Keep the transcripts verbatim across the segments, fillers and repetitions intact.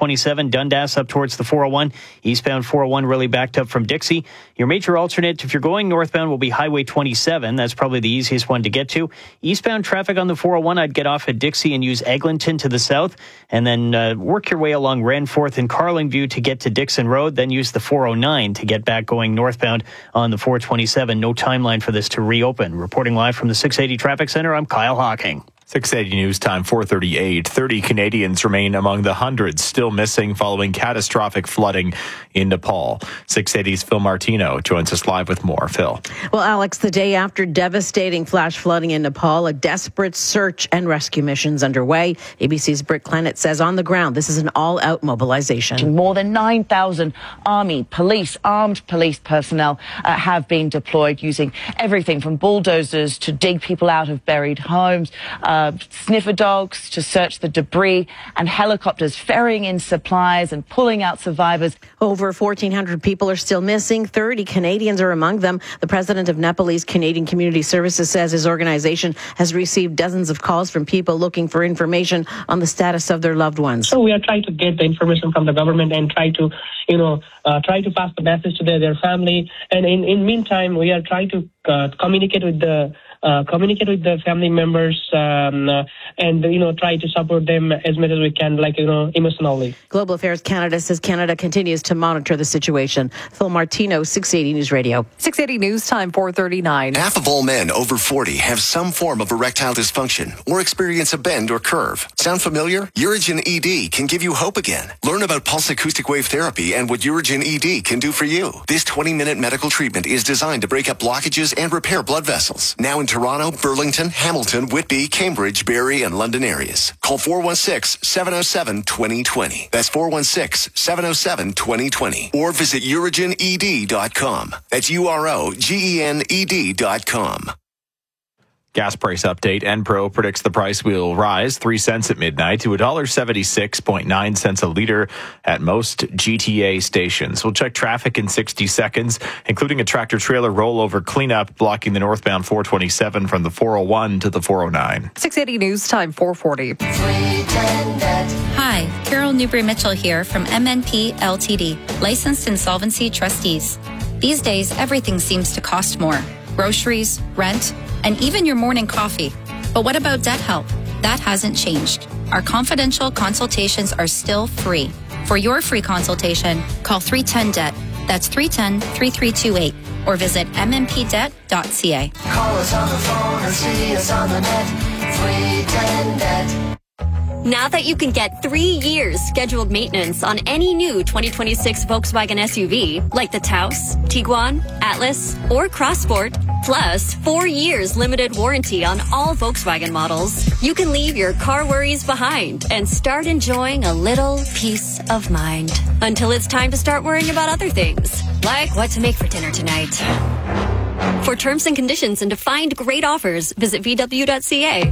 twenty-seven, Dundas up towards the four oh one. Eastbound four oh one really backed up from Dixie. Your major alternate, if you're going northbound, will be Highway twenty-seven. That's probably the easiest one to get to. Eastbound traffic on the four oh one, I'd get off at Dixie and use Eglinton to the south, and then uh, work your way along Ranforth and Carlingview to get to Dixon Road, then use the four oh nine to get back going northbound on the four twenty-seven. No timeline for this to reopen. Reporting live from the six eighty Traffic Center, I'm Kyle Hawking. six eighty News Time, four thirty-eight. thirty Canadians remain among the hundreds still missing following catastrophic flooding in Nepal. six eighty's Phil Martino joins us live with more. Phil. Well, Alex, the day after devastating flash flooding in Nepal, a desperate search and rescue mission's underway. A B C's Britt Clennett says on the ground, this is an all-out mobilization. More than nine thousand army, police, armed police personnel uh, have been deployed using everything from bulldozers to dig people out of buried homes, uh, sniffer dogs to search the debris, and helicopters ferrying in supplies and pulling out survivors. Over fourteen hundred people are still missing. thirty Canadians are among them. The president of Nepalese Canadian Community Services says his organization has received dozens of calls from people looking for information on the status of their loved ones. So we are trying to get the information from the government and try to, you know, uh, try to pass the message to their, their family. And in, in meantime, we are trying to uh, communicate with the Uh, communicate with the family members um, uh, and, you know, try to support them as much as we can, like, you know, emotionally. Global Affairs Canada says Canada continues to monitor the situation. Phil Martino, six eighty News Radio. six eighty News Time, four thirty-nine. Half of all men over forty have some form of erectile dysfunction or experience a bend or curve. Sound familiar? Urigen E D can give you hope again. Learn about pulse acoustic wave therapy and what Urigen E D can do for you. This twenty-minute medical treatment is designed to break up blockages and repair blood vessels. Now in Toronto, Burlington, Hamilton, Whitby, Cambridge, Barrie, and London areas. Call four one six, seven oh seven, two oh two oh. That's four one six, seven oh seven, two oh two oh. Or visit urigen e d dot com. That's U R O G E N E D dot com. Gas price update. Enpro predicts the price will rise three cents at midnight to one dollar seventy-six point nine cents a liter at most G T A stations. We'll check traffic in sixty seconds, including a tractor-trailer rollover cleanup blocking the northbound four twenty-seven from the four oh one to the four oh nine. six eighty News Time, four forty. Hi, Carol Newbury-Mitchell here from M N P L T D, licensed insolvency trustees. These days, everything seems to cost more. Groceries, rent, and even your morning coffee. But what about debt help? That hasn't changed. Our confidential consultations are still free. For your free consultation, call three ten D E B T. That's three one zero, three three two eight. Or visit m m p debt dot c a. Call us on the phone or see us on the net. three ten D E B T. Now that you can get three years scheduled maintenance on any new twenty twenty-six Volkswagen S U V, like the Taos, Tiguan, Atlas, or Crossport, plus four years limited warranty on all Volkswagen models, you can leave your car worries behind and start enjoying a little peace of mind. Until it's time to start worrying about other things, like what to make for dinner tonight. For terms and conditions and to find great offers, visit v w dot c a.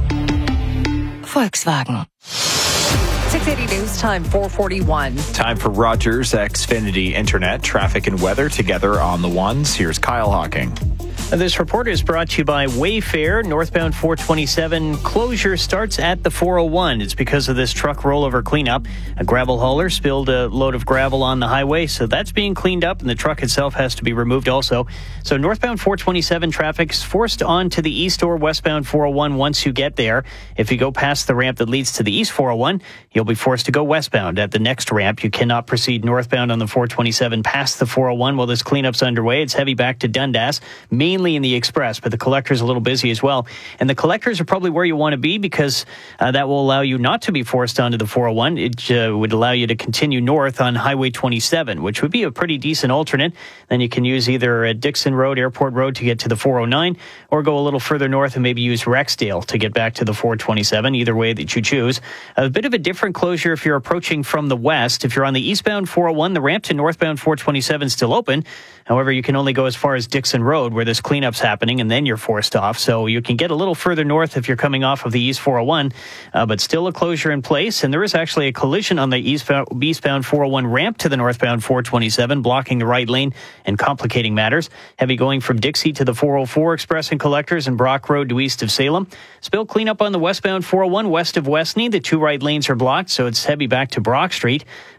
Volkswagen. six eighty News Time, four forty-one. Time for Rogers Xfinity Internet, traffic and weather together on the ones. Here's Kyle Hawking. This report is brought to you by Wayfair. Northbound four twenty-seven closure starts at the four oh one. It's because of this truck rollover cleanup. A gravel hauler spilled a load of gravel on the highway, so that's being cleaned up, and the truck itself has to be removed also. So northbound four twenty-seven traffic is forced on to the east or westbound four oh one once you get there. If you go past the ramp that leads to the east four oh one, you'll be forced to go westbound at the next ramp. You cannot proceed northbound on the four twenty-seven past the four oh one while this cleanup's underway. It's heavy back to Dundas, mainly in the express, but the collector's a little busy as well. And the collectors are probably where you want to be because uh, that will allow you not to be forced onto the four oh one. It uh, would allow you to continue north on Highway twenty-seven, which would be a pretty decent alternate. Then you can use either uh, Dixon Road, Airport Road to get to the four oh nine, or go a little further north and maybe use Rexdale to get back to the four twenty-seven, either way that you choose. A bit of a different closure if you're approaching from the west. If you're on the eastbound four oh one, the ramp to northbound four twenty-seven is still open. However, you can only go as far as Dixon Road, where this cleanup's happening, and then you're forced off. So you can get a little further north if you're coming off of the East four oh one, uh, but still a closure in place. And there is actually a collision on the eastbound, eastbound four oh one ramp to the northbound four twenty-seven, blocking the right lane and complicating matters. Heavy going from Dixie to the four oh four Express and Collectors and Brock Road to east of Salem. Spill cleanup on the westbound four oh one west of Westney. The two right lanes are blocked, so it's heavy back to Brock Street.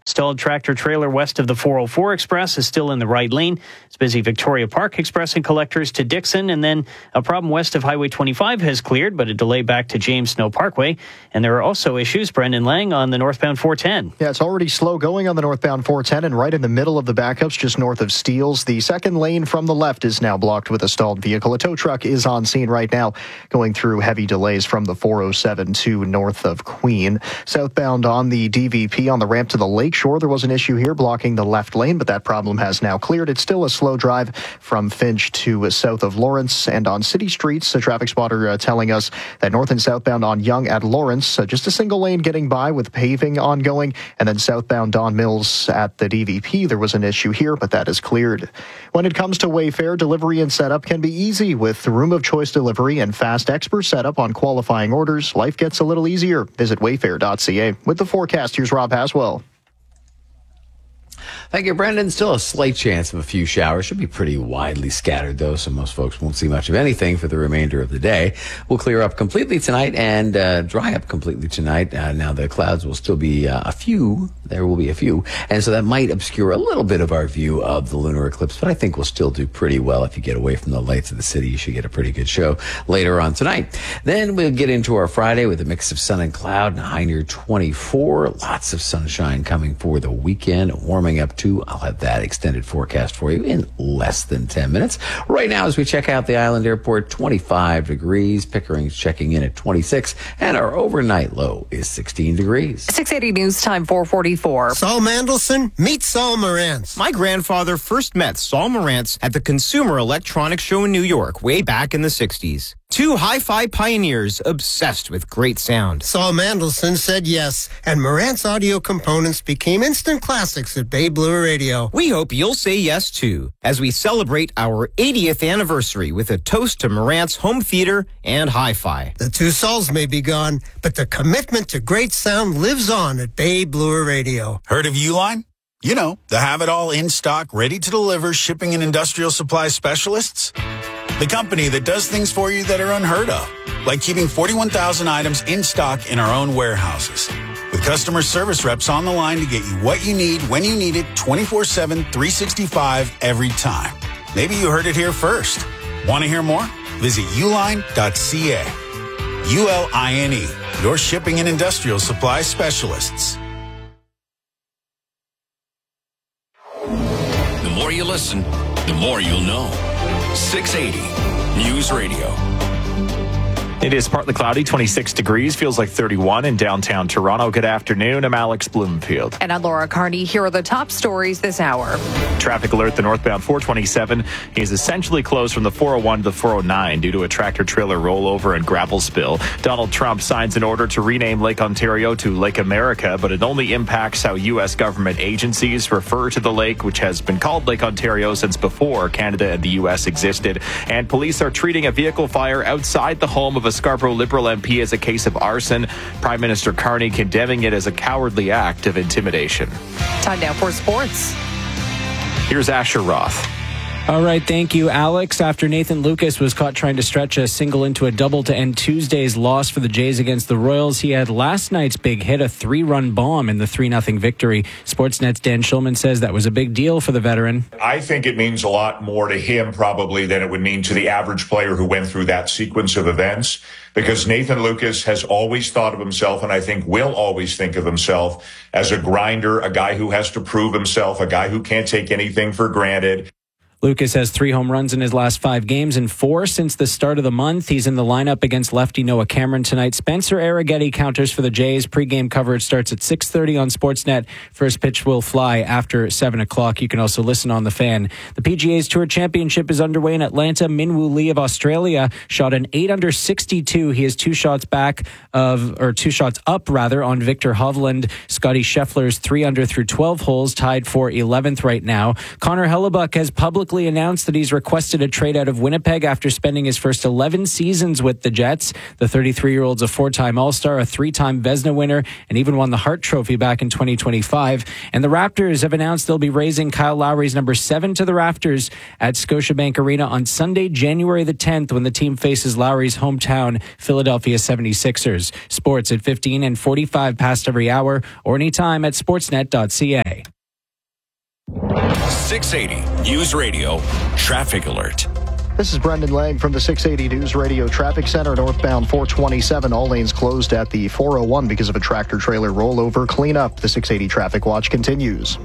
Stalled tractor trailer west of the four oh four Express is still in the right lane. It's busy Victoria Park Express and collectors to Dixon. And then a problem west of Highway twenty-five has cleared, but a delay back to James Snow Parkway. And there are also issues, Brendan Lang, on the northbound four ten. Yeah, it's already slow going on the northbound four ten and right in the middle of the backups just north of Steeles. The second lane from the left is now blocked with a stalled vehicle. A tow truck is on scene right now going through heavy delays from the four oh seven to north of Queen. Southbound on the D V P on the ramp to the Lakeshore, there was an issue here blocking the left lane, but that problem has now cleared. It's still a slow drive from Finch to south of Lawrence. And on city streets, a traffic spotter uh, telling us that north and southbound on Yonge at Lawrence, uh, just a single lane getting by with paving ongoing. And then southbound Don Mills at the D V P, there was an issue here, but that is cleared. When it comes to Wayfair, delivery and setup can be easy with room of choice delivery and fast expert setup on qualifying orders. Life gets a little easier. Visit wayfair dot c a. With the forecast, here's Rob Haswell. Thank you, Brendan. Still a slight chance of a few showers. Should be pretty widely scattered, though, so most folks won't see much of anything for the remainder of the day. We'll clear up completely tonight and uh, dry up completely tonight. Uh, now, the clouds will still be uh, a few. There will be a few. And so that might obscure a little bit of our view of the lunar eclipse, but I think we'll still do pretty well. If you get away from the lights of the city, you should get a pretty good show later on tonight. Then we'll get into our Friday with a mix of sun and cloud and a high near twenty-four. Lots of sunshine coming for the weekend, warming up to. I'll have that extended forecast for you in less than ten minutes. Right now, as we check out the Island Airport, twenty-five degrees. Pickering's checking in at twenty-six, and our overnight low is sixteen degrees. six eighty News Time, four forty-four. Saul Mandelson, meet Saul Marantz. My grandfather first met Saul Marantz at the Consumer Electronics Show in New York way back in the sixties. Two hi-fi pioneers obsessed with great sound. Saul Mandelson said yes, and Marantz audio components became instant classics at Bay Blue Radio. We hope you'll say yes, too, as we celebrate our eightieth anniversary with a toast to Marantz home theater and hi-fi. The two Sauls may be gone, but the commitment to great sound lives on at Bay Blue Radio. Heard of Uline? You know, the have-it-all in stock, ready-to-deliver shipping and industrial supply specialists. The company that does things for you that are unheard of, like keeping forty-one thousand items in stock in our own warehouses. With customer service reps on the line to get you what you need, when you need it, twenty-four seven, three sixty-five, every time. Maybe you heard it here first. Want to hear more? Visit uline dot c a. U L I N E, your shipping and industrial supply specialists. The more you listen, the more you'll know. six eighty News Radio. It is partly cloudy, twenty-six degrees, feels like thirty-one in downtown Toronto. Good afternoon. I'm Alex Bloomfield. And I'm Laura Carney. Here are the top stories this hour. Traffic alert, the northbound four twenty-seven is essentially closed from the four oh one to the four oh nine due to a tractor-trailer rollover and gravel spill. Donald Trump signs an order to rename Lake Ontario to Lake America, but it only impacts how U S government agencies refer to the lake, which has been called Lake Ontario since before Canada and the U S existed. And police are treating a vehicle fire outside the home of a Scarborough Liberal M P as a case of arson. Prime Minister Carney condemning it as a cowardly act of intimidation. Time now for sports. Here's Asher Roth. All right, thank you, Alex. After Nathan Lucas was caught trying to stretch a single into a double to end Tuesday's loss for the Jays against the Royals, he had last night's big hit, a three-run bomb in the three nothing victory. Sportsnet's Dan Schulman says that was a big deal for the veteran. I think it means a lot more to him probably than it would mean to the average player who went through that sequence of events, because Nathan Lucas has always thought of himself, and I think will always think of himself, as a grinder, a guy who has to prove himself, a guy who can't take anything for granted. Lucas has three home runs in his last five games and four since the start of the month. He's in the lineup against lefty Noah Cameron tonight. Spencer Arrighetti counters for the Jays. Pre-game coverage starts at six thirty on Sportsnet. First pitch will fly after seven o'clock. You can also listen on The Fan. The P G A's Tour Championship is underway in Atlanta. Minwoo Lee of Australia shot an eight under sixty-two. He is two shots back of, or two shots up rather, on Victor Hovland. Scotty Scheffler's three under through twelve holes, tied for eleventh right now. Connor Hellebuck has publicly publicly announced that he's requested a trade out of Winnipeg after spending his first eleven seasons with the Jets. The thirty-three-year-old's a four-time All-Star, a three-time Vezina winner, and even won the Hart Trophy back in twenty twenty-five. And the Raptors have announced they'll be raising Kyle Lowry's number seven to the rafters at Scotiabank Arena on Sunday, January the tenth, when the team faces Lowry's hometown, Philadelphia seventy-sixers. Sports at fifteen and forty-five past every hour, or anytime at sportsnet dot c a. six eighty News Radio Traffic Alert. This is Brendan Lang from the six eighty News Radio Traffic Center. Northbound four twenty-seven, all lanes closed at the four oh one because of a tractor-trailer rollover cleanup. The six eighty Traffic Watch continues.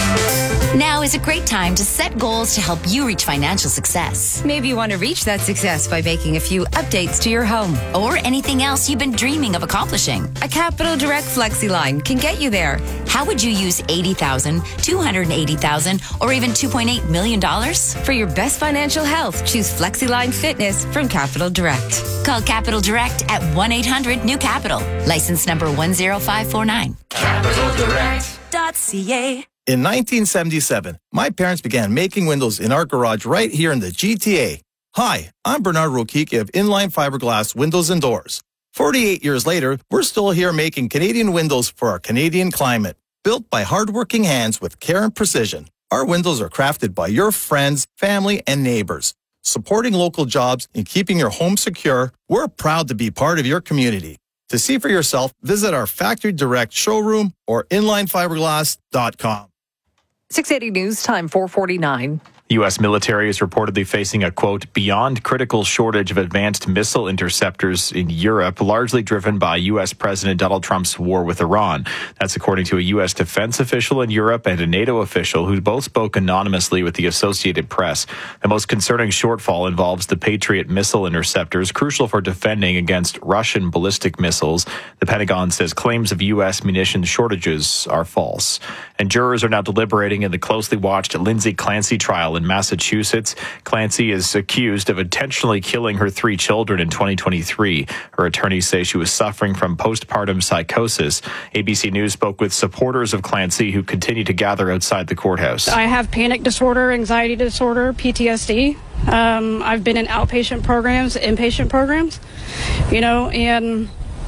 Now is a great time to set goals to help you reach financial success. Maybe you want to reach that success by making a few updates to your home. Or anything else you've been dreaming of accomplishing. A Capital Direct Flexi line can get you there. How would you use eighty thousand dollars, two hundred eighty thousand dollars, or even two point eight million dollars? For your best financial health, choose FlexiLine Fitness from Capital Direct. Call Capital Direct at one eight hundred new capital. License number one zero five four nine. Capital Direct dot c a. In nineteen seventy-seven, my parents began making windows in our garage right here in the G T A. Hi, I'm Bernard Rokiki of Inline Fiberglass Windows and Doors. forty-eight years later, we're still here making Canadian windows for our Canadian climate. Built by hardworking hands with care and precision, our windows are crafted by your friends, family, and neighbors. Supporting local jobs and keeping your home secure, we're proud to be part of your community. To see for yourself, visit our Factory Direct showroom or inline fiberglass dot com. six eighty News Time, four forty-nine. The U S military is reportedly facing a, quote, beyond critical shortage of advanced missile interceptors in Europe, largely driven by U S President Donald Trump's war with Iran. That's according to a U S defense official in Europe and a NATO official who both spoke anonymously with the Associated Press. The most concerning shortfall involves the Patriot missile interceptors, crucial for defending against Russian ballistic missiles. The Pentagon says claims of U S munition shortages are false. And jurors are now deliberating in the closely watched Lindsay Clancy trial in Massachusetts. Clancy is accused of intentionally killing her three children in twenty twenty-three. Her attorneys say she was suffering from postpartum psychosis. A B C News spoke with supporters of Clancy who continue to gather outside the courthouse. I have panic disorder, anxiety disorder, P T S D. Um, I've been in outpatient programs, inpatient programs, you know, and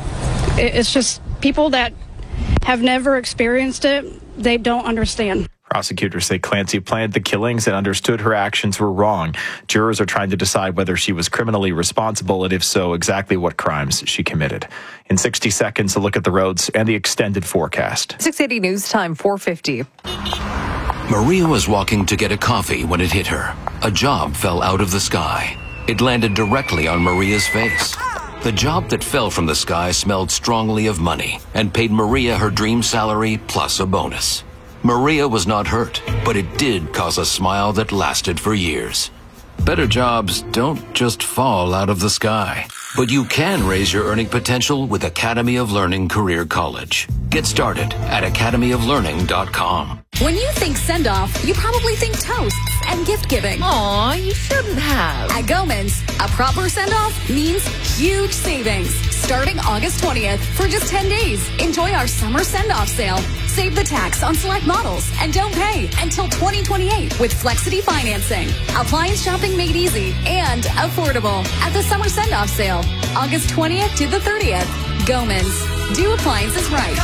it's just people that have never experienced it, they don't understand. Prosecutors say Clancy planned the killings and understood her actions were wrong. Jurors are trying to decide whether she was criminally responsible and if so, exactly what crimes she committed. In sixty seconds, a look at the roads and the extended forecast. six eighty News Time, four fifty. Maria was walking to get a coffee when it hit her. A job fell out of the sky. It landed directly on Maria's face. The job that fell from the sky smelled strongly of money and paid Maria her dream salary plus a bonus. Maria was not hurt, but it did cause a smile that lasted for years. Better jobs don't just fall out of the sky, but you can raise your earning potential with Academy of Learning Career College. Get started at academy of learning dot com. When you think send-off, you probably think toasts and gift-giving. Aw, you shouldn't have. At Goman's, a proper send-off means huge savings. Starting August twentieth for just ten days. Enjoy our summer send-off sale. Save the tax on select models and don't pay until twenty twenty-eight with Flexity financing. Appliance shopping made easy and affordable at the summer send-off sale. August twentieth to the thirtieth. Goman's. Do appliances right.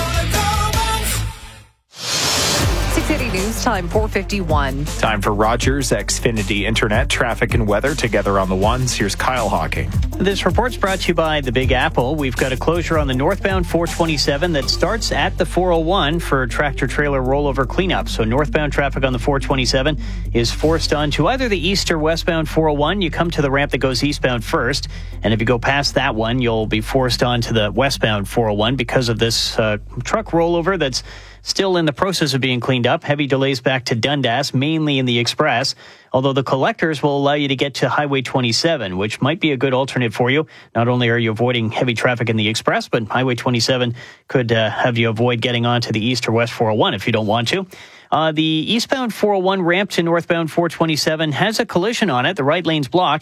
six eighty News Time, four fifty-one. Time for Rogers Xfinity Internet, traffic and weather together on the ones. Here's Kyle Hawking. This report's brought to you by the Big Apple. We've got a closure on the northbound four twenty-seven that starts at the four oh one for tractor-trailer rollover cleanup. So northbound traffic on the four twenty-seven is forced onto either the east or westbound four oh one. You come to the ramp that goes eastbound first, and if you go past that one, you'll be forced onto the westbound four oh one because of this uh, truck rollover that's still in the process of being cleaned up. Heavy delays back to Dundas, mainly in the express, although the collectors will allow you to get to Highway twenty-seven, which might be a good alternate for you. Not only are you avoiding heavy traffic in the express, but Highway twenty-seven could uh, have you avoid getting onto the east or west four oh one if you don't want to. Uh, the eastbound four oh one ramp to northbound four twenty-seven has a collision on it. The right lane's blocked,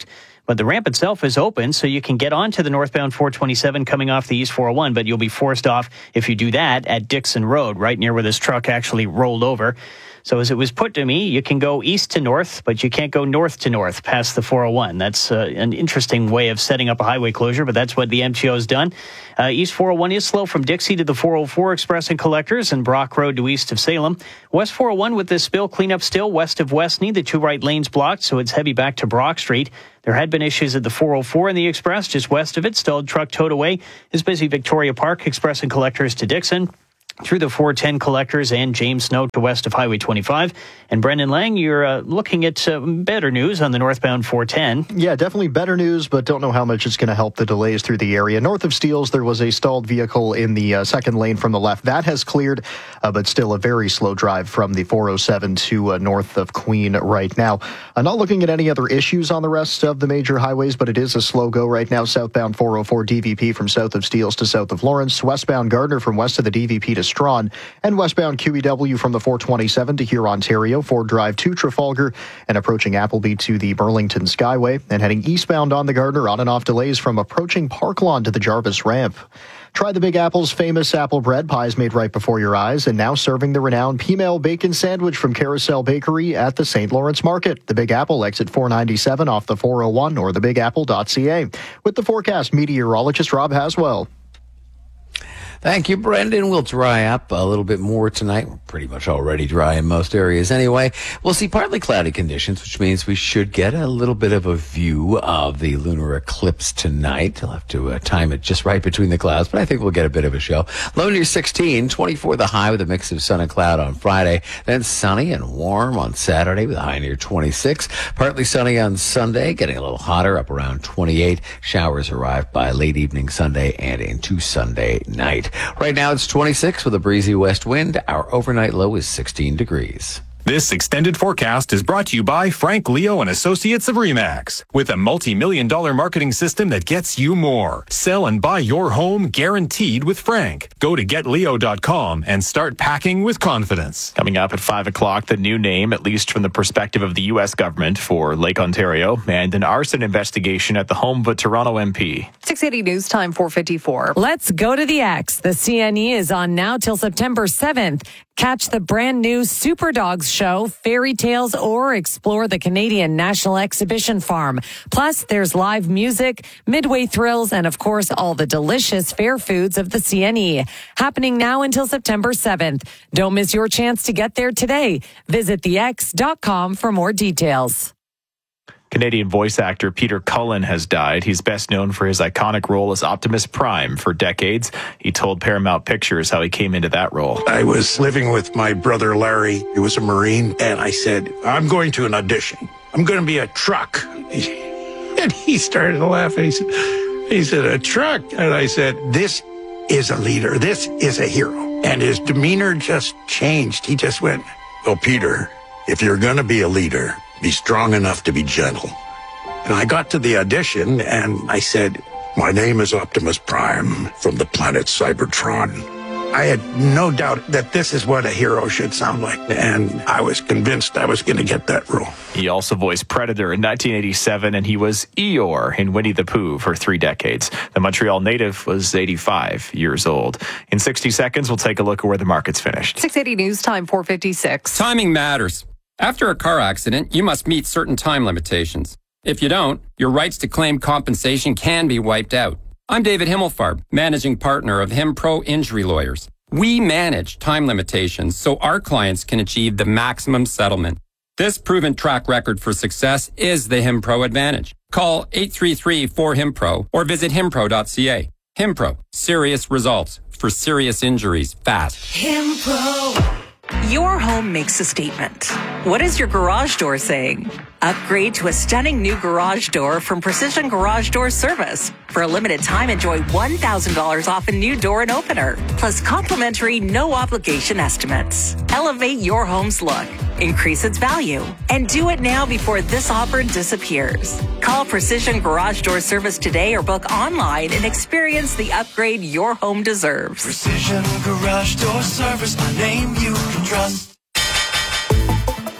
But the ramp itself is open, so you can get onto the northbound four twenty-seven coming off the East four oh one, but you'll be forced off if you do that at Dixon Road, right near where this truck actually rolled over. So as it was put to me, you can go east to north, but you can't go north to north past the four oh one. That's uh, an interesting way of setting up a highway closure, but that's what the M T O has done. Uh, East four oh one is slow from Dixie to the four oh four Express and Collectors and Brock Road to east of Salem. West four oh one with this spill cleanup still west of Westney. The two right lanes blocked, so it's heavy back to Brock Street. There had been issues at the four oh four and the Express just west of it. Stalled truck towed away is busy Victoria Park, Express and Collectors to Dixon. Through the four ten Collectors and James Snow to west of Highway twenty-five. And Brendan Lang, you're uh, looking at uh, better news on the northbound four ten. Yeah, definitely better news, but don't know how much it's going to help the delays through the area. North of Steeles, there was a stalled vehicle in the uh, second lane from the left. That has cleared, uh, but still a very slow drive from the four oh seven to uh, north of Queen right now. I'm not looking at any other issues on the rest of the major highways, but it is a slow go right now. Southbound four oh four D V P from south of Steeles to south of Lawrence. Westbound Gardner from west of the D V P to Strawn. And westbound Q E W from the four twenty-seven to Huron, Ontario. Ford Drive to Trafalgar and approaching Appleby to the Burlington Skyway. And heading eastbound on the Gardner, on and off delays from approaching Park Lawn to the Jarvis Ramp. Try the Big Apple's famous apple bread pies made right before your eyes, and now serving the renowned P-Mail Bacon Sandwich from Carousel Bakery at the Saint Lawrence Market. The Big Apple, exit four ninety-seven off the four oh one or the big apple dot c a. With the forecast, meteorologist Rob Haswell. Thank you, Brendan. We'll dry up a little bit more tonight. We're pretty much already dry in most areas anyway. We'll see partly cloudy conditions, which means we should get a little bit of a view of the lunar eclipse tonight. I'll have to uh, time it just right between the clouds, but I think we'll get a bit of a show. Low near sixteen, twenty-four the high with a mix of sun and cloud on Friday. Then sunny and warm on Saturday with a high near twenty-six. Partly sunny on Sunday, getting a little hotter, up around twenty-eight. Showers arrive by late evening Sunday and into Sunday night. Right now it's twenty-six with a breezy west wind. Our overnight low is sixteen degrees. This extended forecast is brought to you by Frank Leo and Associates of RE/MAX. With a multi-million dollar marketing system that gets you more. Sell and buy your home guaranteed with Frank. Go to get leo dot com and start packing with confidence. Coming up at five o'clock, the new name, at least from the perspective of the U S government, for Lake Ontario, and an arson investigation at the home of a Toronto M P. six eighty News Time, four fifty-four. Let's go to the X. The C N E is on now till September seventh. Catch the brand new Super Dogs show, Fairy Tales, or explore the Canadian National Exhibition Farm. Plus, there's live music, midway thrills, and of course, all the delicious fair foods of the C N E. Happening now until September seventh. Don't miss your chance to get there today. Visit the x dot com for more details. Canadian voice actor Peter Cullen has died. He's best known for his iconic role as Optimus Prime for decades. He told Paramount Pictures how he came into that role. I was living with my brother Larry, who was a Marine, and I said, I'm going to an audition. I'm going to be a truck. And he started laughing. He said, he said, a truck? And I said, this is a leader. This is a hero. And his demeanor just changed. He just went, well, Peter, if you're going to be a leader, be strong enough to be gentle. And I got to the audition and I said, my name is Optimus Prime from the planet Cybertron. I had no doubt that this is what a hero should sound like. And I was convinced I was going to get that role. He also voiced Predator in nineteen eighty-seven, and he was Eeyore in Winnie the Pooh for three decades. The Montreal native was eighty-five years old. In sixty seconds, we'll take a look at where the market's finished. six eighty News Time, four fifty-six. Timing matters. After a car accident, you must meet certain time limitations. If you don't, your rights to claim compensation can be wiped out. I'm David Himmelfarb, managing partner of HimPro Injury Lawyers. We manage time limitations so our clients can achieve the maximum settlement. This proven track record for success is the HimPro advantage. Call eight three three, four, H I M P R O or visit himpro dot c a. HimPro, serious results for serious injuries fast. HimPro. Your home makes a statement. What is your garage door saying? Upgrade to a stunning new garage door from Precision Garage Door Service. For a limited time, enjoy one thousand dollars off a new door and opener, plus complimentary no-obligation estimates. Elevate your home's look, increase its value, and do it now before this offer disappears. Call Precision Garage Door Service today or book online and experience the upgrade your home deserves. Precision Garage Door Service, a name you can trust.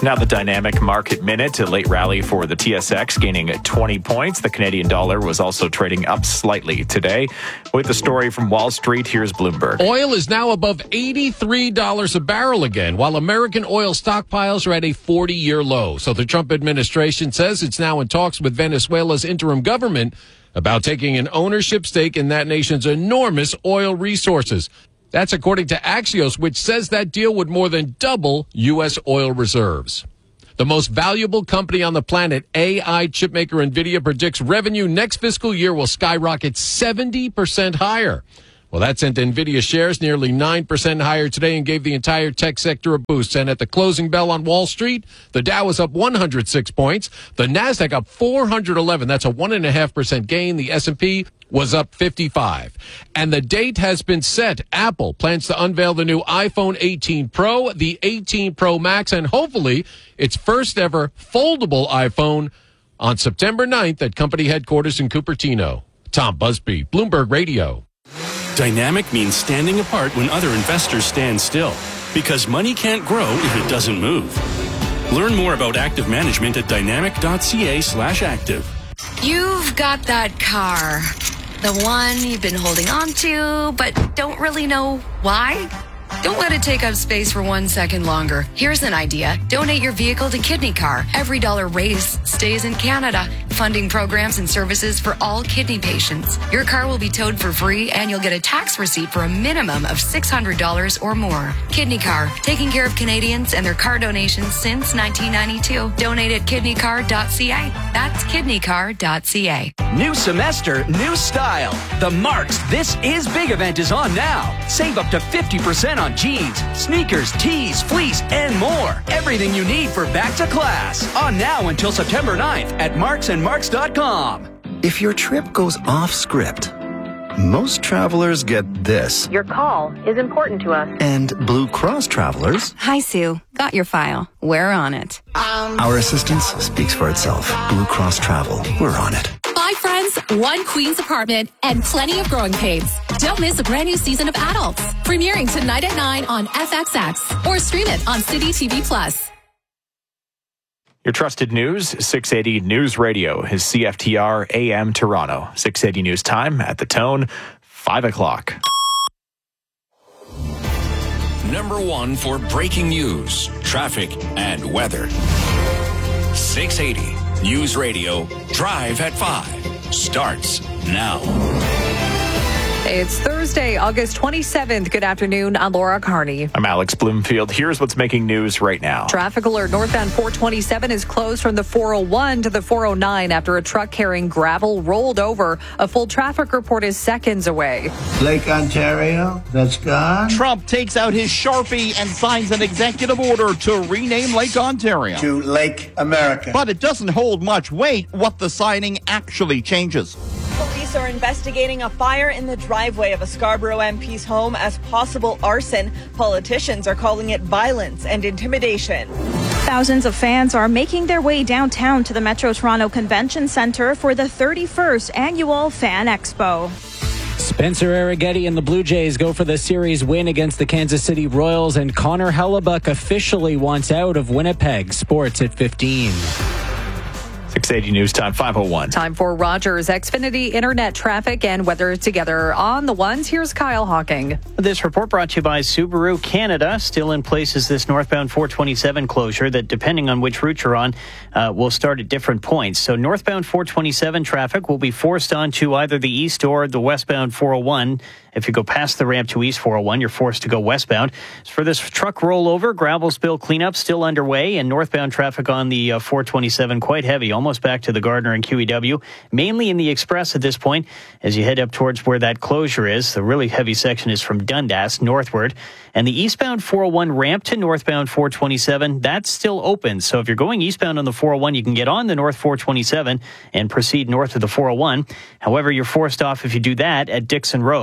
Now the Dynamic Market Minute, a late rally for the T S X, gaining twenty points. The Canadian dollar was also trading up slightly today. With the story from Wall Street, here's Bloomberg. Oil is now above eighty-three dollars a barrel again, while American oil stockpiles are at a forty-year low. So the Trump administration says it's now in talks with Venezuela's interim government about taking an ownership stake in that nation's enormous oil resources. That's according to Axios, which says that deal would more than double U S oil reserves. The most valuable company on the planet, A I chipmaker NVIDIA, predicts revenue next fiscal year will skyrocket seventy percent higher. Well, that sent NVIDIA shares nearly nine percent higher today and gave the entire tech sector a boost. And at the closing bell on Wall Street, the Dow was up one hundred six points. The NASDAQ up four hundred eleven. That's a one point five percent gain. The S and P was up fifty-five. And the date has been set. Apple plans to unveil the new iPhone eighteen Pro, the eighteen Pro Max, and hopefully its first ever foldable iPhone on September ninth at company headquarters in Cupertino. Tom Busby, Bloomberg Radio. Dynamic means standing apart when other investors stand still, because money can't grow if it doesn't move. Learn more about active management at dynamic.ca slash active. You've got that car, the one you've been holding on to, but don't really know why. Don't let it take up space for one second longer. Here's an idea. Donate your vehicle to Kidney Car. Every dollar raised stays in Canada, funding programs and services for all kidney patients. Your car will be towed for free, and you'll get a tax receipt for a minimum of six hundred dollars or more. Kidney Car, taking care of Canadians and their car donations since nineteen ninety-two. Donate at kidney car dot c a. That's kidney car dot c a. New semester, new style. The Marks This Is Big event is on now. Save up to fifty percent on jeans, sneakers, tees, fleece, and more. Everything you need for back to class. On now until September ninth at marks and marks dot com. If your trip goes off script, most travelers get this. Your call is important to us. And Blue Cross travelers. Hi, Sue. Got your file. We're on it. Um, Our assistance speaks for itself. Blue Cross Travel. We're on it. Bye, friends. One Queen's apartment and plenty of growing pains. Don't miss a brand new season of Adults, premiering tonight at nine on F X X or stream it on City T V Plus. Your trusted news, six eighty News Radio is C F T R A M Toronto. six eighty News Time at the Tone, five o'clock. Number one for breaking news, traffic, and weather. six eighty News Radio, Drive at five, starts now. It's Thursday, August twenty-seventh. Good afternoon. I'm Laura Carney. I'm Alex Bloomfield. Here's what's making news right now. Traffic alert northbound four twenty-seven is closed from the four oh one to the four oh nine after a truck carrying gravel rolled over. A full traffic report is seconds away. Lake Ontario, that's gone. Trump takes out his Sharpie and signs an executive order to rename Lake Ontario to Lake America. But it doesn't hold much weight what the signing actually changes. Police are investigating a fire in the driveway of a Scarborough M P's home as possible arson. Politicians are calling it violence and intimidation. Thousands of fans are making their way downtown to the Metro Toronto Convention Centre for the thirty-first annual Fan Expo. Spencer Arrighetti and the Blue Jays go for the series win against the Kansas City Royals, and Connor Hellebuck officially wants out of Winnipeg. Sports at fifteen. six eighty News Time, five oh one. Time for Rogers Xfinity Internet traffic and weather together on the ones. Here's Kyle Hawking. This report brought to you by Subaru Canada. Still in place is this northbound four twenty-seven closure that, depending on which route you're on, uh, will start at different points. So northbound four twenty-seven traffic will be forced onto either the east or the westbound four oh one. If you go past the ramp to East four oh one, you're forced to go westbound. As for this truck rollover, gravel spill cleanup still underway, and northbound traffic on the uh, four twenty-seven quite heavy, almost back to the Gardner and Q E W, mainly in the Express at this point as you head up towards where that closure is. The really heavy section is from Dundas northward. And the eastbound four oh one ramp to northbound four twenty-seven, that's still open. So if you're going eastbound on the four oh one, you can get on the north four twenty-seven and proceed north of the four oh one. However, you're forced off if you do that at Dixon Road, which is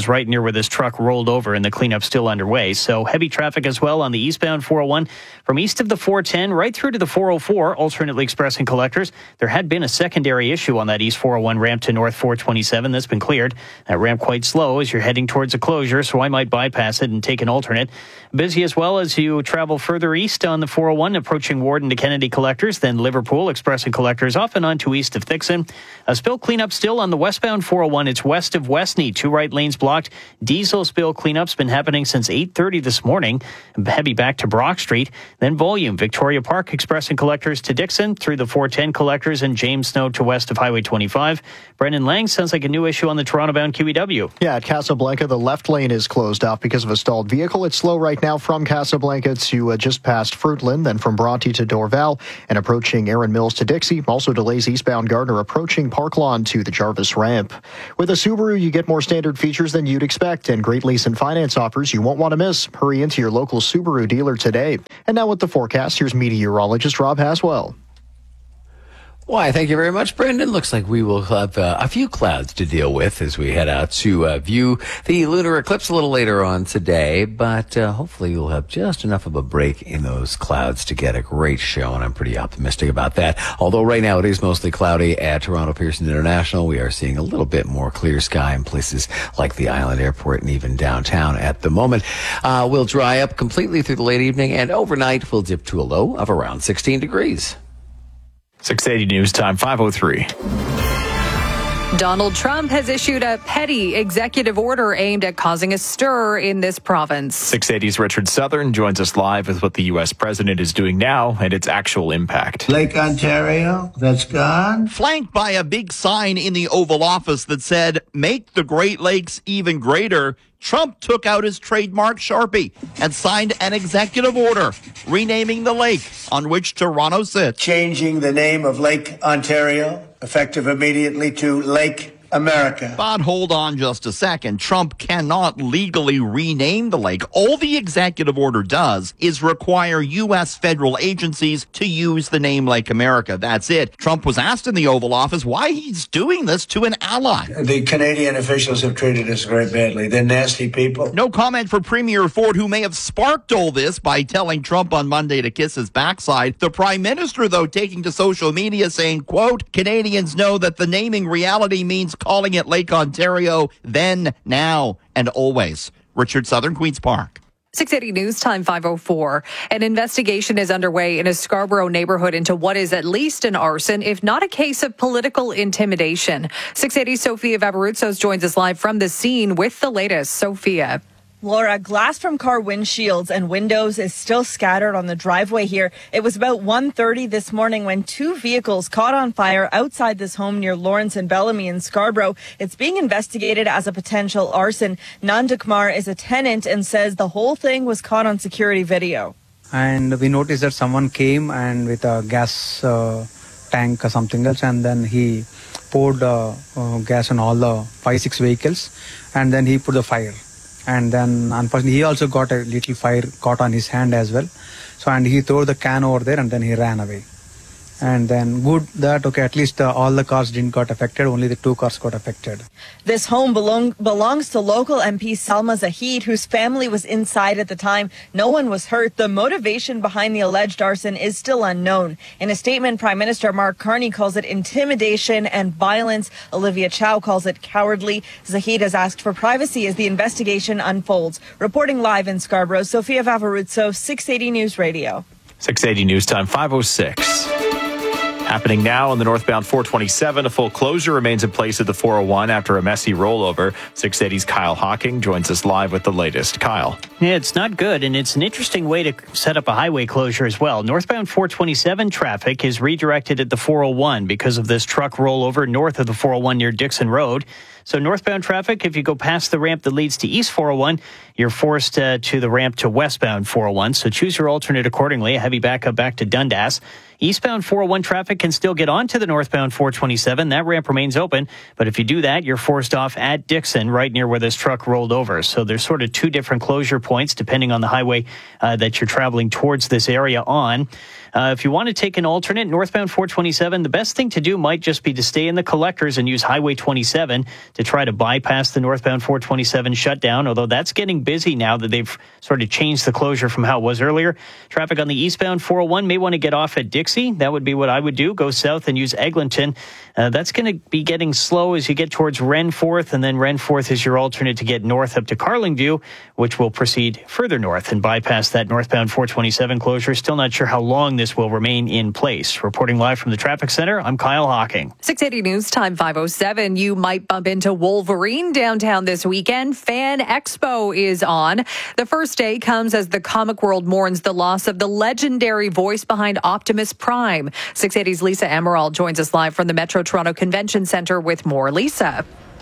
is right near where this truck rolled over, and the cleanup's still underway. So heavy traffic as well on the eastbound four oh one from east of the four ten right through to the four oh four, alternately expressing collectors. There had been a secondary issue on that east four oh one ramp to north four twenty-seven. That's been cleared. That ramp quite slow as you're heading towards a closure, so I might bypass it and take an alternate. Busy as well as you travel further east on the four oh one, approaching Warden to Kennedy collectors, then Liverpool expressing collectors off and on to east of Thixon. A spill cleanup still on the westbound four oh one. It's west of Westney. Two right lanes blocked. Diesel spill cleanup's been happening since eight thirty this morning. Heavy back to Brock Street. Then volume. Victoria Park expressing collectors to Dixon through the four ten collectors and James Snow to west of Highway twenty-five. Brendan Lang, sounds like a new issue on the Toronto-bound Q E W. Yeah, at Casablanca, the left lane is closed off because of a stalled vehicle. It's slow right now from Casablanca to uh, just past Fruitland, then from Bronte to Dorval, and approaching Erin Mills to Dixie. Also delays eastbound Gardner approaching Park Lawn to the Jarvis ramp. With a Subaru, you get more standard features than you'd expect, and great lease and finance offers you won't want to miss. Hurry into your local Subaru dealer today. And now with the forecast, here's meteorologist Rob Haswell. Why, thank you very much, Brendan. Looks like we will have uh, a few clouds to deal with as we head out to uh, view the lunar eclipse a little later on today, but uh, hopefully you'll have just enough of a break in those clouds to get a great show, and I'm pretty optimistic about that. Although right now it is mostly cloudy at Toronto Pearson International. We are seeing a little bit more clear sky in places like the Island Airport and even downtown at the moment. Uh, we'll dry up completely through the late evening, and overnight we'll dip to a low of around sixteen degrees. six eighty News Time, five oh three. Donald Trump has issued a petty executive order aimed at causing a stir in this province. six eighty's Richard Southern joins us live with what the U S president is doing now and its actual impact. Lake Ontario, that's gone. Flanked by a big sign in the Oval Office that said, "Make the Great Lakes even greater," Trump took out his trademark Sharpie and signed an executive order renaming the lake on which Toronto sits. Changing the name of Lake Ontario, effective immediately, to Lake America. But hold on just a second. Trump cannot legally rename the lake. All the executive order does is require U S federal agencies to use the name Lake America. That's it. Trump was asked in the Oval Office why he's doing this to an ally. The Canadian officials have treated us very badly. They're nasty people. No comment for Premier Ford, who may have sparked all this by telling Trump on Monday to kiss his backside. The Prime Minister, though, taking to social media saying, quote, "Canadians know that the naming reality means calling it Lake Ontario then, now, and always." Richard Southern, Queen's Park. six eighty News Time, five oh four. An investigation is underway in a Scarborough neighborhood into what is at least an arson, if not a case of political intimidation. six eighty Sophia Vavarutsos joins us live from the scene with the latest. Sophia. Laura, glass from car windshields and windows is still scattered on the driveway here. It was about one thirty this morning when two vehicles caught on fire outside this home near Lawrence and Bellamy in Scarborough. It's being investigated as a potential arson. Nanda Kumar is a tenant and says the whole thing was caught on security video. And we noticed that someone came and with a gas uh, tank or something else, and then he poured uh, uh, gas on all the five, six vehicles, and then he put the fire. And then, unfortunately, he also got a little fire caught on his hand as well. So, and he threw the can over there and then he ran away. And then good that, okay, at least uh, all the cars didn't got affected, only the two cars got affected. This home belong, belongs to local M P Salma Zahid, whose family was inside at the time. No one was hurt. The motivation behind the alleged arson is still unknown. In a statement, Prime Minister Mark Carney calls it intimidation and violence. Olivia Chow calls it cowardly. Zahid has asked for privacy as the investigation unfolds. Reporting live in Scarborough, Sophia Vavarutso, six eighty News Radio. six eighty News Time, five oh six. Happening now on the northbound four twenty-seven. A full closure remains in place at the four oh one after a messy rollover. six eighty's Kyle Hawking joins us live with the latest. Kyle. Yeah, it's not good, and it's an interesting way to set up a highway closure as well. Northbound four twenty-seven traffic is redirected at the four oh one because of this truck rollover north of the four oh one near Dixon Road. So northbound traffic, if you go past the ramp that leads to East four oh one, you're forced uh, to the ramp to westbound four oh one. So choose your alternate accordingly. A heavy backup back to Dundas. Eastbound four oh one traffic can still get onto the northbound four twenty-seven. That ramp remains open. But if you do that, you're forced off at Dixon, right near where this truck rolled over. So there's sort of two different closure points depending on the highway uh, that you're traveling towards this area on. Uh, if you want to take an alternate, northbound four twenty-seven, the best thing to do might just be to stay in the collectors and use Highway twenty-seven to try to bypass the northbound four twenty-seven shutdown, although that's getting busy now that they've sort of changed the closure from how it was earlier. Traffic on the eastbound four oh one may want to get off at Dixie. That would be what I would do. Go south and use Eglinton. Uh, that's going to be getting slow as you get towards Renforth, and then Renforth is your alternate to get north up to Carlingview, which will proceed further north and bypass that northbound four twenty-seven closure. Still not sure how long this will remain in place. Reporting live from the traffic center, I'm Kyle Hawking. six eighty News Time five oh seven. You might bump into Wolverine downtown this weekend. Fan Expo is on. The first day comes as the comic world mourns the loss of the legendary voice behind Optimus Prime. six eighty's Lisa Emerald joins us live from the Metro Toronto Convention Center with more. Lisa.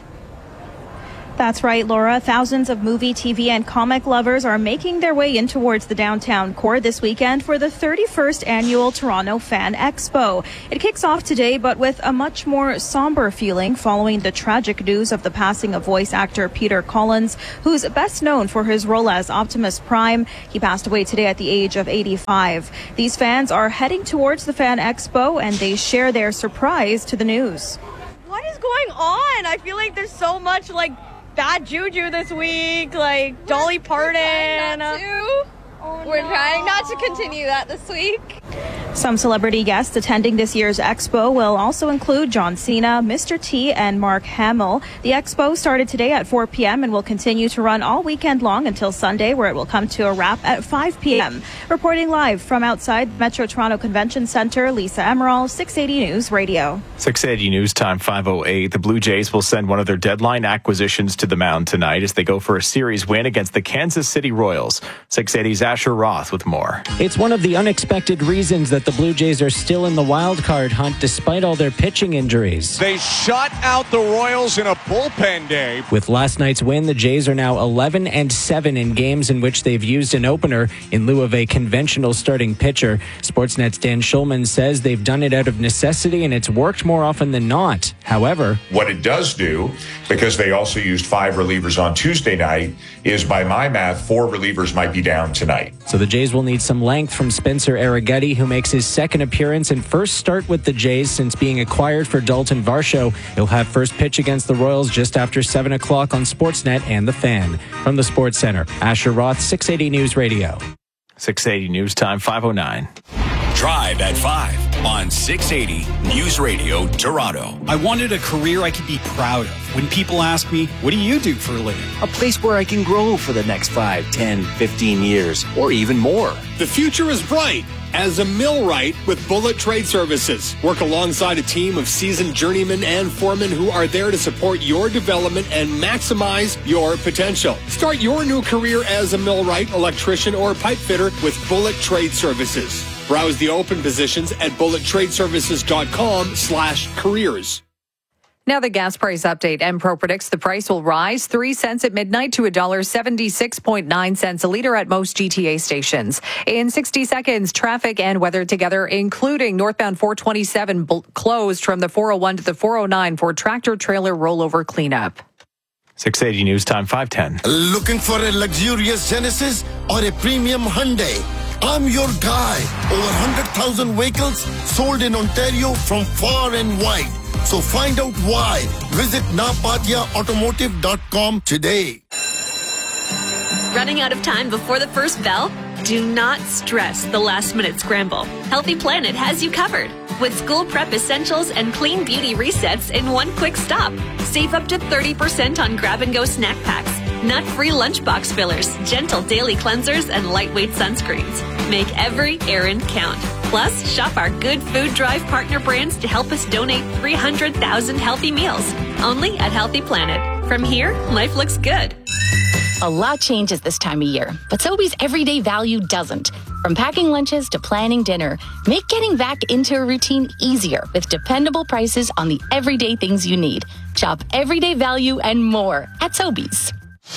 That's right, Laura. Thousands of movie, T V, and comic lovers are making their way in towards the downtown core this weekend for the thirty-first annual Toronto Fan Expo. It kicks off today, but with a much more somber feeling following the tragic news of the passing of voice actor Peter Collins, who's best known for his role as Optimus Prime. He passed away today at the age of eighty-five. These fans are heading towards the Fan Expo, and they share their surprise to the news. What is going on? I feel like there's so much, like, bad juju this week, like we're, Dolly Parton. We're trying not to. Oh, we're no. trying not to continue that this week. Some celebrity guests attending this year's expo will also include John Cena, Mister T, and Mark Hamill. The expo started today at four p.m. and will continue to run all weekend long until Sunday, where it will come to a wrap at five p.m. Reporting live from outside Metro Toronto Convention Center, Lisa Emerald, six eighty News Radio. six eighty News Time five oh eight. The Blue Jays will send one of their deadline acquisitions to the mound tonight as they go for a series win against the Kansas City Royals. six eighty's Asher Roth with more. It's one of the unexpected reasons that the Blue Jays are still in the wild card hunt despite all their pitching injuries. They shut out the Royals in a bullpen day. With last night's win, the Jays are now eleven and seven in games in which they've used an opener in lieu of a conventional starting pitcher. Sportsnet's Dan Schulman says they've done it out of necessity and it's worked more often than not. However, what it does do, because they also used five relievers on Tuesday night, is by my math, four relievers might be down tonight. So the Jays will need some length from Spencer Arrighetti, who makes his second appearance and first start with the Jays since being acquired for Dalton Varsho. He'll have first pitch against the Royals just after seven o'clock on Sportsnet and The Fan. From the Sports Center, Asher Roth, six eighty News Radio. six eighty News Time five oh nine. Drive at five on six eighty News Radio Toronto. I wanted a career I could be proud of. When people ask me, what do you do for a living? A place where I can grow for the next five, ten, fifteen years, or even more. The future is bright as a millwright with Bullet Trade Services. Work alongside a team of seasoned journeymen and foremen who are there to support your development and maximize your potential. Start your new career as a millwright, electrician, or pipe fitter with Bullet Trade Services. Browse the open positions at bullet trade services dot com slash careers. Now the gas price update. Enpro predicts the price will rise three cents at midnight to one dollar seventy-six point nine cents a litre at most G T A stations. In sixty seconds, traffic and weather together, including northbound four twenty-seven bl- closed from the four oh one to the four oh nine for tractor-trailer rollover cleanup. six eighty News Time five ten. Looking for a luxurious Genesis or a premium Hyundai? I'm your guy. Over one hundred thousand vehicles sold in Ontario from far and wide. So find out why. Visit napatia automotive dot com today. Running out of time before the first bell? Do not stress the last minute scramble. Healthy Planet has you covered with school prep essentials and clean beauty resets in one quick stop. Save up to thirty percent on grab-and-go snack packs, nut-free lunchbox fillers, gentle daily cleansers, and lightweight sunscreens. Make every errand count. Plus, shop our Good Food Drive partner brands to help us donate three hundred thousand healthy meals. Only at Healthy Planet. From here, life looks good. A lot changes this time of year, but Sobeys everyday value doesn't. From packing lunches to planning dinner, make getting back into a routine easier with dependable prices on the everyday things you need. Shop everyday value and more at Sobeys.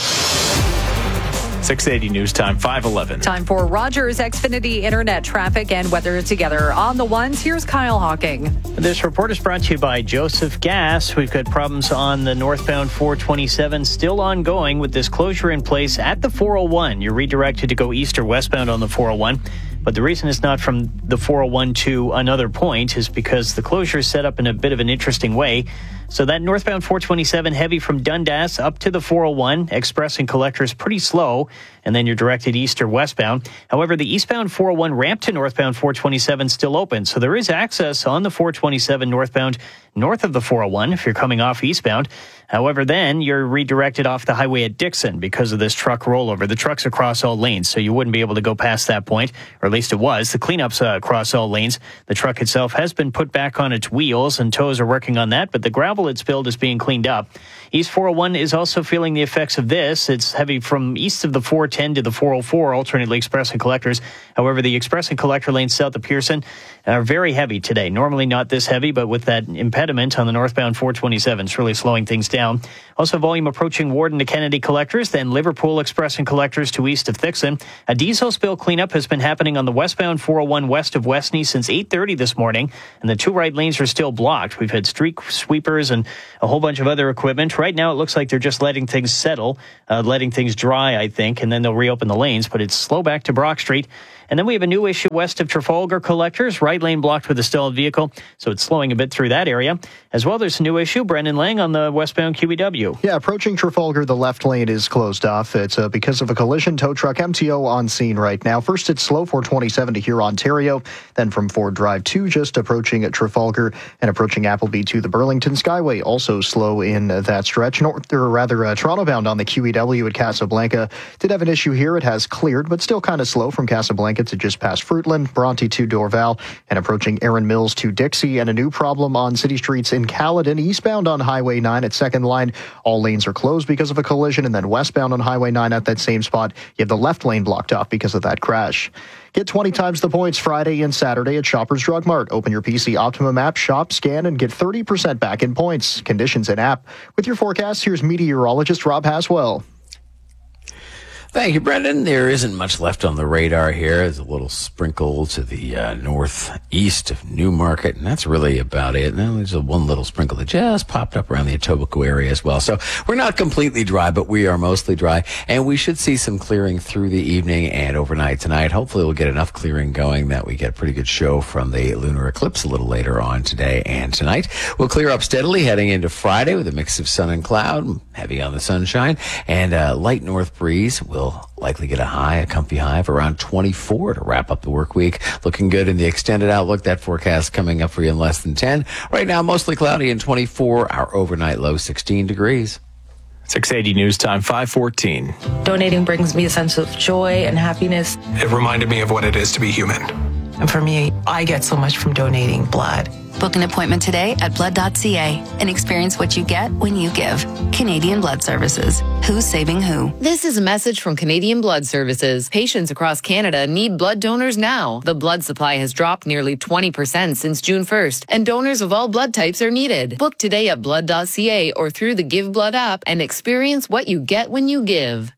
six eighty News Time five eleven. Time for Rogers Xfinity Internet traffic and weather together. On the ones, here's Kyle Hawking. This report is brought to you by Joseph Gas. We've got problems on the northbound four twenty-seven still ongoing with this closure in place at the four oh one. You're redirected to go east or westbound on the four oh one. But the reason it's not from the four oh one to another point is because the closure is set up in a bit of an interesting way. So that northbound four twenty-seven heavy from Dundas up to the four oh one. Express and Collectors pretty slow. And then you're directed east or westbound. However, the eastbound four oh one ramp to northbound four twenty-seven still open. So there is access on the four twenty-seven northbound north of the four oh one if you're coming off eastbound. However, then you're redirected off the highway at Dixon because of this truck rollover. The truck's across all lanes, so you wouldn't be able to go past that point, or at least it was. The cleanup's uh, across all lanes. The truck itself has been put back on its wheels, and tows are working on that, but the gravel it spilled is being cleaned up. East four oh one is also feeling the effects of this. It's heavy from east of the four ten to the four oh four, alternately Express and Collectors. However, the Express and Collector lanes south of Pearson are very heavy today. Normally not this heavy, but with that impediment on the northbound four twenty-seven, it's really slowing things down. Also, volume approaching Warden to Kennedy Collectors, then Liverpool Express and Collectors to east of Thixon. A diesel spill cleanup has been happening on the westbound four oh one west of Westney since eight thirty this morning, and the two right lanes are still blocked. We've had street sweepers and a whole bunch of other equipment. Right now, it looks like they're just letting things settle, uh, letting things dry, I think, and then they'll reopen the lanes, but it's slow back to Brock Street. And then we have a new issue west of Trafalgar Collectors, right lane blocked with a stalled vehicle, so it's slowing a bit through that area. As well, there's a new issue, Brendan Lang on the westbound Q E W. Yeah, approaching Trafalgar, the left lane is closed off. It's uh, because of a collision. Tow truck M T O on scene right now. First, it's slow four twenty-seven to here, Ontario. Then from Ford Drive two, just approaching at Trafalgar and approaching Appleby to the Burlington Skyway. Also slow in uh, that stretch. North, or rather, uh, Toronto bound on the Q E W at Casablanca. Did have an issue here. It has cleared, but still kind of slow from Casablanca to just past Fruitland, Bronte to Dorval, and approaching Erin Mills to Dixie. And a new problem on city streets in Caledon. Eastbound on Highway nine at Second Line, all lanes are closed because of a collision. And then westbound on Highway nine at that same spot, you have the left lane blocked off because of that crash. Get twenty times the points Friday and Saturday at Shoppers Drug Mart. Open your P C Optimum app, shop, scan, and get thirty percent back in points. Conditions in app. With your forecast, here's meteorologist Rob Haswell. Thank you, Brendan. There isn't much left on the radar here. There's a little sprinkle to the uh, northeast of Newmarket, and that's really about it. Now there's a one little sprinkle that just popped up around the Etobicoke area as well. So we're not completely dry, but we are mostly dry, and we should see some clearing through the evening and overnight tonight. Hopefully we'll get enough clearing going that we get a pretty good show from the lunar eclipse a little later on today and tonight. We'll clear up steadily heading into Friday with a mix of sun and cloud, heavy on the sunshine, and a light north breeze. We'll likely get a high, a comfy high of around twenty-four to wrap up the work week. Looking good in the extended outlook. That forecast coming up for you in less than ten. Right now, mostly cloudy and twenty-four. Our overnight low, sixteen degrees. six eighty News Time, five fourteen. Donating brings me a sense of joy and happiness. It reminded me of what it is to be human. And for me, I get so much from donating blood. Book an appointment today at blood dot c a and experience what you get when you give. Canadian Blood Services. Who's saving who? This is a message from Canadian Blood Services. Patients across Canada need blood donors now. The blood supply has dropped nearly twenty percent since June first, and donors of all blood types are needed. Book today at blood dot c a or through the Give Blood app and experience what you get when you give.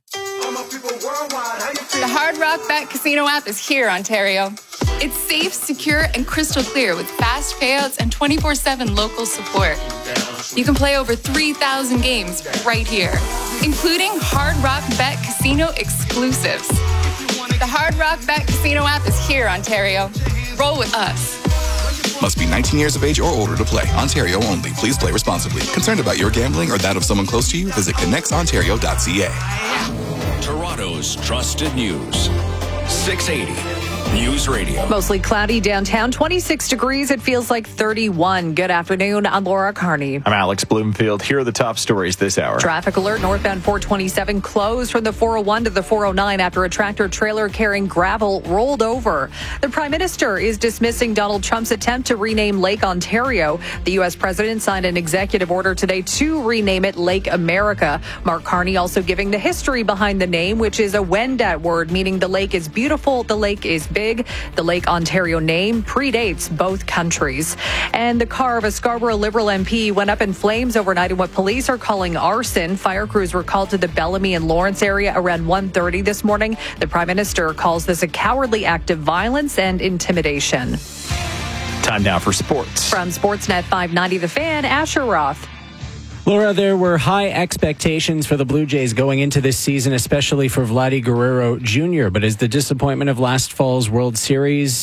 The Hard Rock Bet Casino app is here, Ontario. It's safe, secure, and crystal clear with fast payouts and twenty-four seven local support. You can play over three thousand games right here, including Hard Rock Bet Casino exclusives. The Hard Rock Bet Casino app is here, Ontario. Roll with us. Must be nineteen years of age or older to play. Ontario only. Please play responsibly. Concerned about your gambling or that of someone close to you? Visit connects ontario dot c a. Toronto's trusted news. six eighty News Radio. Mostly cloudy downtown, twenty-six degrees. It feels like thirty-one. Good afternoon. I'm Laura Carney. I'm Alex Bloomfield. Here are the top stories this hour. Traffic alert. Northbound four twenty-seven closed from the four oh one to the four oh nine after a tractor trailer carrying gravel rolled over. The Prime Minister is dismissing Donald Trump's attempt to rename Lake Ontario. The U S president signed an executive order today to rename it Lake America. Mark Carney also giving the history behind the name, which is a Wendat word, meaning the lake is beautiful, the lake is big. The Lake Ontario name predates both countries. And the car of a Scarborough Liberal M P went up in flames overnight in what police are calling arson. Fire crews were called to the Bellamy and Lawrence area around one thirty this morning. The Prime Minister calls this a cowardly act of violence and intimidation. Time now for sports. From Sportsnet five ninety The Fan, Asher Roth. Laura, there were high expectations for the Blue Jays going into this season, especially for Vladdy Guerrero Junior But is the disappointment of last fall's World Series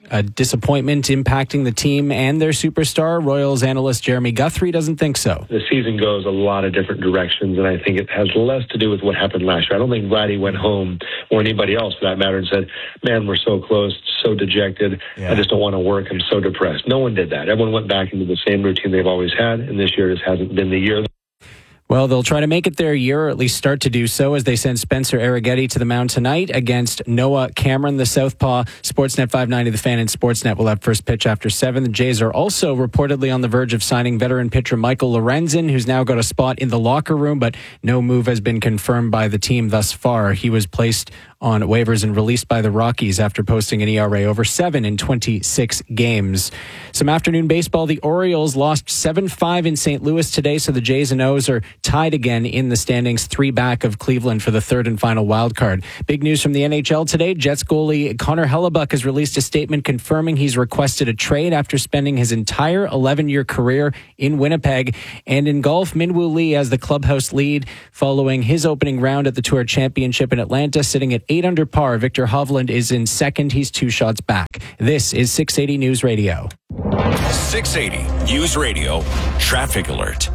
a disappointment impacting the team and their superstar? Royals analyst Jeremy Guthrie doesn't think so. The season goes a lot of different directions, and I think it has less to do with what happened last year. I don't think Vladdy went home, or anybody else for that matter, and said, man, we're so close, so dejected, yeah. I just don't want to work, I'm so depressed. No one did that. Everyone went back into the same routine they've always had, and this year just hasn't been the year. Well, they'll try to make it their year, or at least start to do so, as they send Spencer Arrighetti to the mound tonight against Noah Cameron, the southpaw. Sportsnet five ninety, The Fan, and Sportsnet will have first pitch after seven. The Jays are also reportedly on the verge of signing veteran pitcher Michael Lorenzen, who's now got a spot in the locker room, but no move has been confirmed by the team thus far. He was placed on waivers and released by the Rockies after posting an E R A over seven in twenty-six games. Some afternoon baseball. The Orioles lost seven five in Saint Louis today, so the Jays and O's are tied again in the standings, three back of Cleveland for the third and final wild card. Big news from the N H L today. Jets goalie Connor Hellebuck has released a statement confirming he's requested a trade after spending his entire eleven-year career in Winnipeg. And in golf, Minwoo Lee has the clubhouse lead following his opening round at the Tour Championship in Atlanta, sitting at eight under par. Victor Hovland is in second. He's two shots back. This is six eighty News Radio. six eighty News Radio Traffic Alert.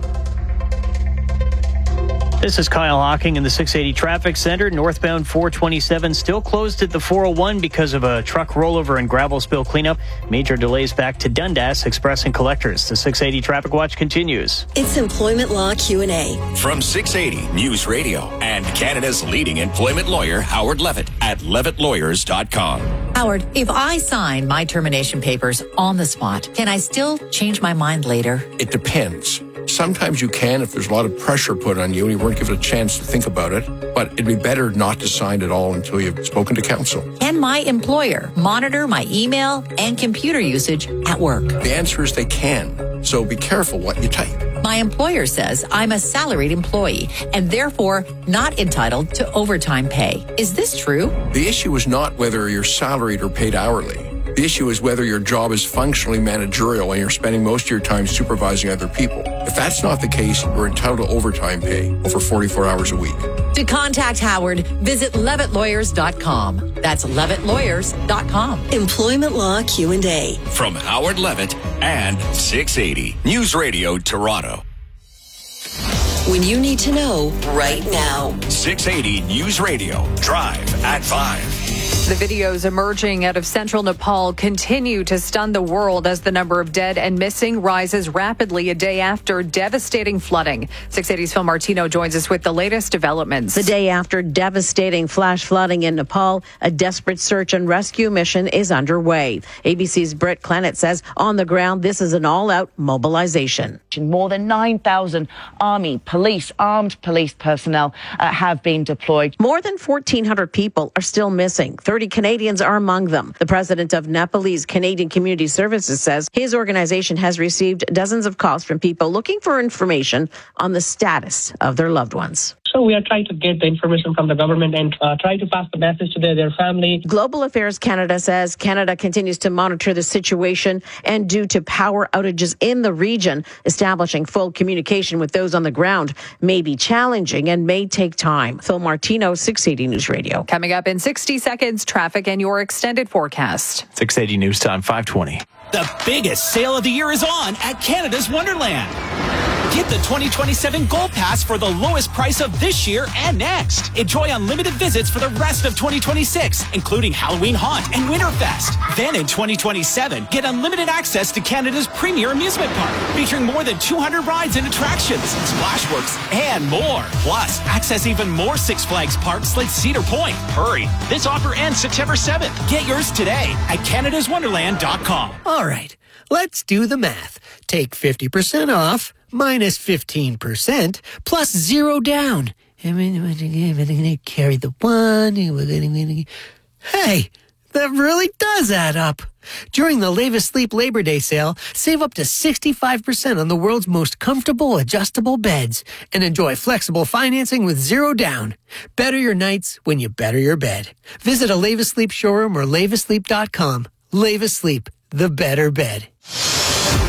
This is Kyle Hocking in the six eighty Traffic Center. Northbound four twenty-seven still closed at the four oh one because of a truck rollover and gravel spill cleanup. Major delays back to Dundas Express and Collectors. The six eighty Traffic Watch continues. It's Employment Law Q and A. From six eighty News Radio and Canada's leading employment lawyer, Howard Levitt, at levitt lawyers dot com. Howard, if I sign my termination papers on the spot, can I still change my mind later? It depends. Sometimes you can if there's a lot of pressure put on you and you weren't given a chance to think about it, but it'd be better not to sign at all until you've spoken to counsel. Can my employer monitor my email and computer usage at work? The answer is they can, so be careful what you type. My employer says I'm a salaried employee and therefore not entitled to overtime pay. Is this true? The issue is not whether you're salaried or paid hourly. The issue is whether your job is functionally managerial and you're spending most of your time supervising other people. If that's not the case, you're entitled to overtime pay over forty-four hours a week. To contact Howard, visit levitt lawyers dot com. That's levitt lawyers dot com. Employment Law Q and A. From Howard Levitt and six eighty News Radio Toronto. When you need to know right now. six eighty News Radio. Drive at five. The videos emerging out of central Nepal continue to stun the world as the number of dead and missing rises rapidly a day after devastating flooding. six eighty's Phil Martino joins us with the latest developments. The day after devastating flash flooding in Nepal, a desperate search and rescue mission is underway. A B C's Britt Clennett says on the ground, this is an all-out mobilization. More than nine thousand army, police, armed police personnel uh, have been deployed. More than fourteen hundred people are still missing. thirty Canadians are among them. The president of Nepalese Canadian Community Services says his organization has received dozens of calls from people looking for information on the status of their loved ones. So we are trying to get the information from the government and uh, try to pass the message to their, their family. Global Affairs Canada says Canada continues to monitor the situation, and due to power outages in the region, establishing full communication with those on the ground may be challenging and may take time. Phil Martino, six eighty News Radio. Coming up in sixty seconds, traffic and your extended forecast. six eighty News Time, five twenty. The biggest sale of the year is on at Canada's Wonderland. Get the twenty twenty-seven Gold Pass for the lowest price of this year and next. Enjoy unlimited visits for the rest of twenty twenty-six, including Halloween Haunt and Winterfest. Then in twenty twenty-seven, get unlimited access to Canada's premier amusement park, featuring more than two hundred rides and attractions, Splashworks, and more. Plus, access even more Six Flags parks like Cedar Point. Hurry, this offer ends September seventh. Get yours today at canada's wonderland dot com. All right, let's do the math. Take fifty percent off minus fifteen percent plus zero down. I'm going to carry the one. Hey, that really does add up. During the Levis Sleep Labor Day sale, save up to sixty-five percent on the world's most comfortable adjustable beds and enjoy flexible financing with zero down. Better your nights when you better your bed. Visit a Levis Sleep showroom or levis sleep dot com. Levis Sleep, the better bed.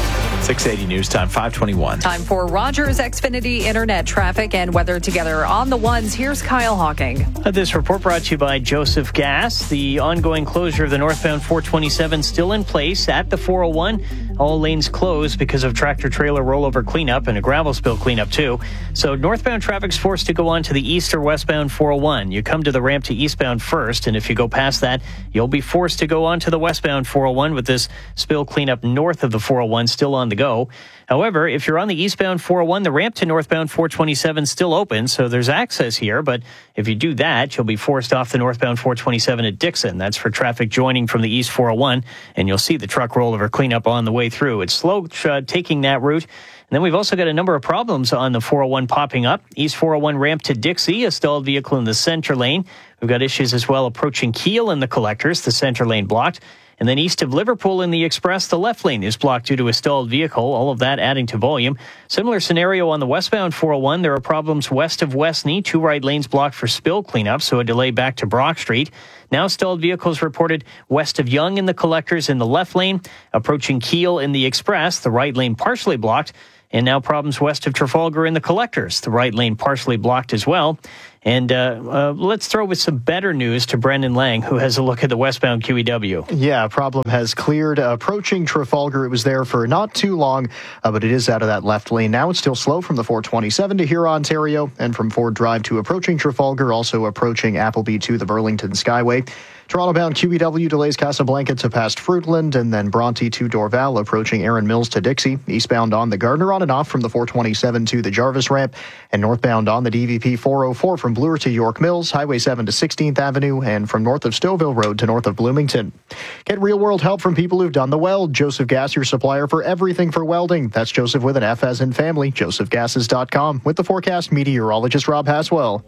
six eighty News Time, five twenty-one. Time for Rogers Xfinity Internet traffic and weather together on the ones. Here's Kyle Hawking. Uh, this report brought to you by Joseph Gas. The ongoing closure of the northbound four twenty-seven still in place at the four oh one. All lanes closed because of tractor-trailer rollover cleanup and a gravel spill cleanup, too. So northbound traffic's forced to go on to the east or westbound four oh one. You come to the ramp to eastbound first, and if you go past that, you'll be forced to go on to the westbound four oh one with this spill cleanup north of the four oh one still on the go. However, if you're on the eastbound four oh one, the ramp to northbound four twenty-seven is still open, so there's access here. But if you do that, you'll be forced off the northbound four twenty-seven at Dixon. That's for traffic joining from the east four oh one, and you'll see the truck rollover cleanup on the way through. It's slow uh, taking that route. And then we've also got a number of problems on the four oh one popping up. East four oh one ramp to Dixie, a stalled vehicle in the center lane. We've got issues as well approaching Kiel in the collectors, the center lane blocked. And then east of Liverpool in the express, the left lane is blocked due to a stalled vehicle, all of that adding to volume. Similar scenario on the westbound four oh one. There are problems west of Westney, two right lanes blocked for spill cleanup, so a delay back to Brock Street. Now stalled vehicles reported west of Yonge in the collectors in the left lane, approaching Kiel in the express, the right lane partially blocked. And now problems west of Trafalgar in the collectors, the right lane partially blocked as well. And uh, uh, let's throw with some better news to Brendan Lang, who has a look at the westbound Q E W. Yeah, problem has cleared. Uh, approaching Trafalgar, it was there for not too long, uh, but it is out of that left lane. Now it's still slow from the four twenty-seven to Huron, Ontario, and from Ford Drive to approaching Trafalgar, also approaching Appleby to the Burlington Skyway. Toronto-bound Q E W delays Casablanca to past Fruitland, and then Bronte to Dorval, approaching Erin Mills to Dixie. Eastbound on the Gardner on and off from the four twenty-seven to the Jarvis ramp, and northbound on the D V P four oh four from Bloor to York Mills, Highway seven to sixteenth Avenue, and from north of Stouffville Road to north of Bloomington. Get real-world help from people who've done the weld. Joseph Gas, your supplier for everything for welding. That's Joseph with an F as in family, joseph gases dot com. With the forecast, meteorologist Rob Haswell.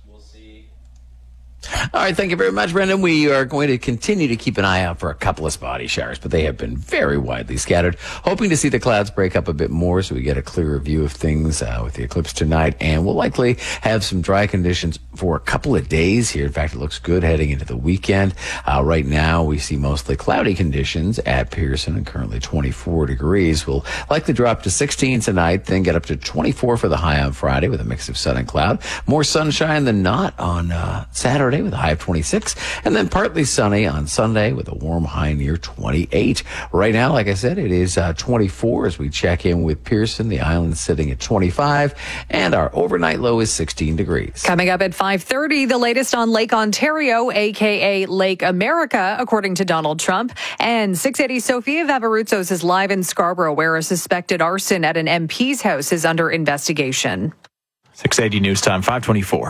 All right, thank you very much, Brendan. We are going to continue to keep an eye out for a couple of spotty showers, but they have been very widely scattered. Hoping to see the clouds break up a bit more so we get a clearer view of things uh, with the eclipse tonight. And we'll likely have some dry conditions for a couple of days here. In fact, it looks good heading into the weekend. Uh, right now, we see mostly cloudy conditions at Pearson and currently twenty-four degrees. We'll likely drop to sixteen tonight, then get up to twenty-four for the high on Friday with a mix of sun and cloud. More sunshine than not on uh, Saturday with a high of twenty-six, and then partly sunny on Sunday with a warm high near twenty-eight. Right now, like I said, it is uh, twenty-four as we check in with Pearson. The island sitting at twenty-five, and our overnight low is sixteen degrees. Coming up at five thirty, the latest on Lake Ontario, a k a. Lake America, according to Donald Trump. And six eighty Sophia Vavaruzos is live in Scarborough, where a suspected arson at an M P's house is under investigation. six eighty News Time, five twenty-four.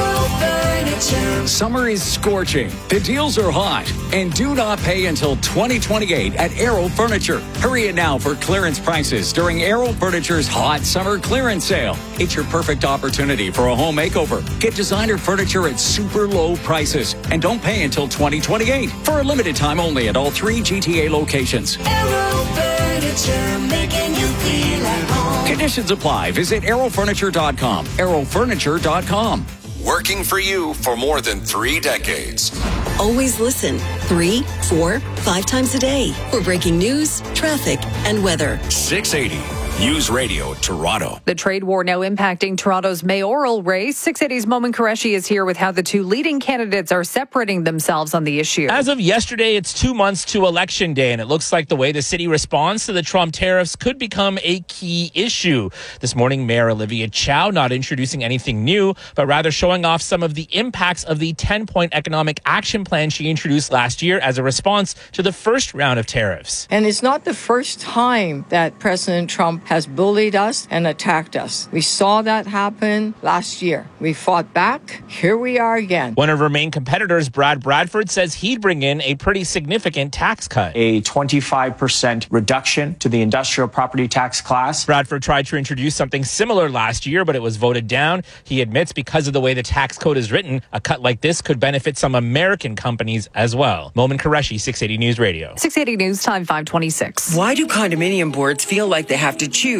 Summer is scorching. The deals are hot. And do not pay until twenty twenty-eight at Aero Furniture. Hurry in now for clearance prices during Aero Furniture's hot summer clearance sale. It's your perfect opportunity for a home makeover. Get designer furniture at super low prices. And don't pay until twenty twenty-eight. For a limited time only at all three G T A locations. Aero Furniture, making you feel at home. Conditions apply. Visit aero furniture dot com. aero furniture dot com. Working for you for more than three decades. Always listen three, four, five times a day for breaking news, traffic, and weather. six eighty News Radio Toronto. The trade war now impacting Toronto's mayoral race. six eighty's Momin Qureshi is here with how the two leading candidates are separating themselves on the issue. As of yesterday, it's two months to Election Day, and it looks like the way the city responds to the Trump tariffs could become a key issue. This morning, Mayor Olivia Chow not introducing anything new, but rather showing off some of the impacts of the ten-point economic action plan she introduced last year as a response to the first round of tariffs. And it's not the first time that President Trump has bullied us and attacked us. We saw that happen last year. We fought back. Here we are again. One of her main competitors, Brad Bradford, says he'd bring in a pretty significant tax cut. A twenty-five percent reduction to the industrial property tax class. Bradford tried to introduce something similar last year, but it was voted down. He admits because of the way the tax code is written, a cut like this could benefit some American companies as well. Momin Qureshi, six eighty News Radio. six eighty News Time, five twenty-six. Why do condominium boards feel like they have to choose?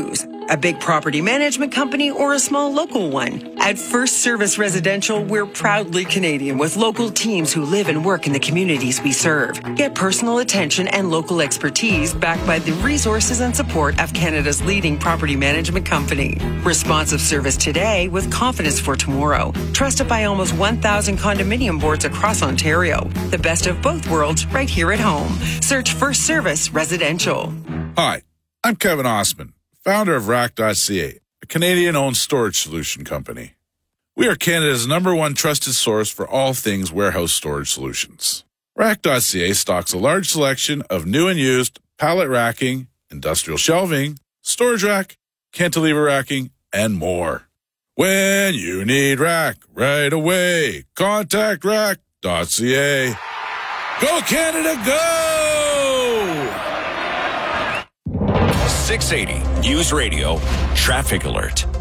a big property management company, or a small local one. At First Service Residential, we're proudly Canadian with local teams who live and work in the communities we serve. Get personal attention and local expertise backed by the resources and support of Canada's leading property management company. Responsive service today with confidence for tomorrow. Trusted by almost one thousand condominium boards across Ontario. The best of both worlds right here at home. Search First Service Residential. Hi, I'm Kevin Osman, founder of Rack dot C A, a Canadian-owned storage solution company. We are Canada's number one trusted source for all things warehouse storage solutions. Rack dot C A stocks a large selection of new and used pallet racking, industrial shelving, storage rack, cantilever racking, and more. When you need rack right away, contact Rack dot C A. Go Canada, go! six eighty News Radio Traffic Alert.